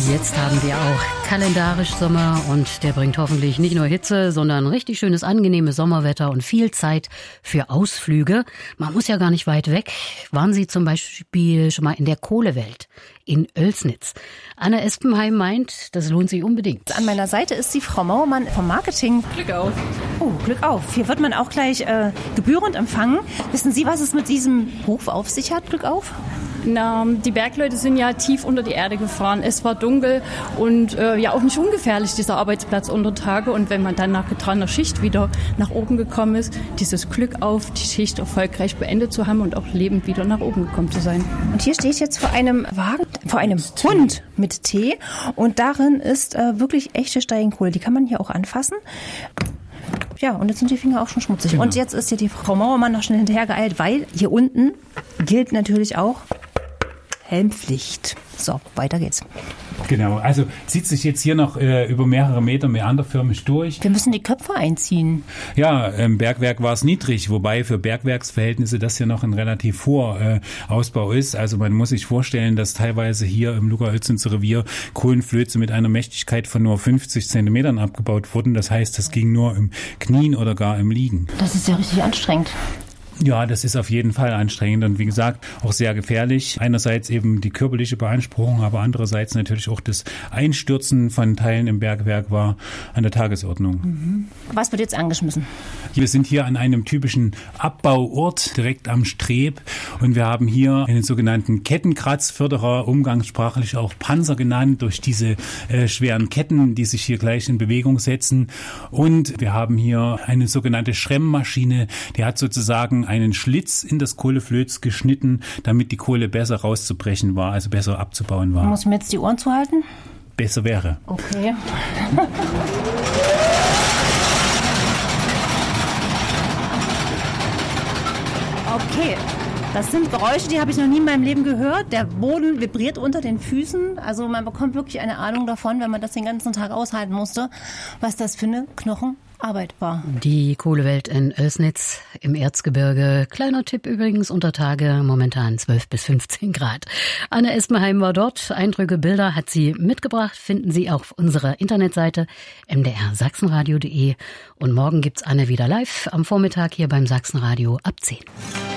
Jetzt haben wir auch kalendarisch Sommer und der bringt hoffentlich nicht nur Hitze, sondern richtig schönes, angenehmes Sommerwetter und viel Zeit für Ausflüge. Man muss ja gar nicht weit weg. Waren Sie zum Beispiel schon mal in der Kohlewelt in Oelsnitz? Anna Espenheim meint, das lohnt sich unbedingt. An meiner Seite ist die Frau Mauermann vom Marketing. Glück auf. Oh, Glück auf. Hier wird man auch gleich gebührend empfangen. Wissen Sie, was es mit diesem Ruf auf sich hat, Glück auf? Na, die Bergleute sind ja tief unter die Erde gefahren. Es war dunkel und ja auch nicht ungefährlich, dieser Arbeitsplatz unter Tage. Und wenn man dann nach getaner Schicht wieder nach oben gekommen ist, dieses Glück auf, die Schicht erfolgreich beendet zu haben und auch lebend wieder nach oben gekommen zu sein. Und hier stehe ich jetzt vor einem Wagen, vor einem Hund mit Tee. Und darin ist wirklich echte Steinkohle. Die kann man hier auch anfassen. Ja, und jetzt sind die Finger auch schon schmutzig. Genau. Und jetzt ist hier die Frau Mauermann noch schnell hinterhergeeilt, weil hier unten gilt natürlich auch Helmpflicht. So, weiter geht's. Genau, also zieht sich jetzt hier noch über mehrere Meter meanderförmig durch. Wir müssen die Köpfe einziehen. Ja, im Bergwerk war es niedrig, wobei für Bergwerksverhältnisse das ja noch ein relativ hoher Ausbau ist. Also man muss sich vorstellen, dass teilweise hier im Luga-Oelsnitzer Revier Kohlenflöze mit einer Mächtigkeit von nur 50 Zentimetern abgebaut wurden. Das heißt, das ging nur im Knien oder gar im Liegen. Das ist ja richtig anstrengend. Ja, das ist auf jeden Fall anstrengend und wie gesagt auch sehr gefährlich. Einerseits eben die körperliche Beanspruchung, aber andererseits natürlich auch das Einstürzen von Teilen im Bergwerk war an der Tagesordnung. Mhm. Was wird jetzt angeschmissen? Wir sind hier an einem typischen Abbauort direkt am Streb und wir haben hier einen sogenannten Kettenkratzförderer, umgangssprachlich auch Panzer genannt, durch diese schweren Ketten, die sich hier gleich in Bewegung setzen. Und wir haben hier eine sogenannte Schremmmaschine, die hat sozusagen einen Schlitz in das Kohleflöz geschnitten, damit die Kohle besser rauszubrechen war, also besser abzubauen war. Muss ich mir jetzt die Ohren zuhalten? Besser wäre. Okay. Okay, das sind Geräusche, die habe ich noch nie in meinem Leben gehört. Der Boden vibriert unter den Füßen. Also man bekommt wirklich eine Ahnung davon, wenn man das den ganzen Tag aushalten musste, was das für eine Knochenarbeit war. Die Kohlewelt in Oelsnitz im Erzgebirge. Kleiner Tipp übrigens, unter Tage momentan 12 bis 15 Grad. Anna Espenheim war dort. Eindrücke, Bilder hat sie mitgebracht. Finden Sie auf unserer Internetseite mdrsachsenradio.de. Und morgen gibt's Anne wieder live am Vormittag hier beim Sachsenradio ab 10.